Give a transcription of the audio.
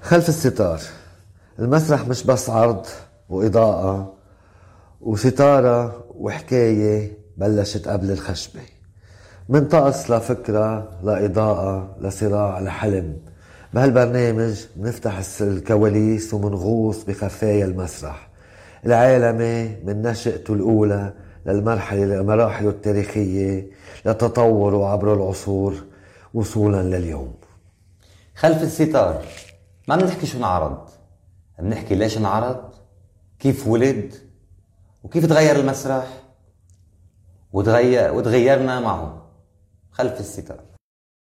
خلف الستار. المسرح مش بس عرض وإضاءة وستارة وحكاية بلشت قبل الخشبة، من طقس لفكرة لإضاءة لصراع لحلم. بهالبرنامج بنفتح الكواليس ومنغوص بخفايا المسرح العالمي من نشأته الأولى لمراحله التاريخية لتطوره عبر العصور وصولا لليوم. خلف الستار ما بنحكي شو انعرض، بنحكي ليش انعرض، كيف ولد، وكيف تغير المسرح وتغيرنا معه. خلف الستار.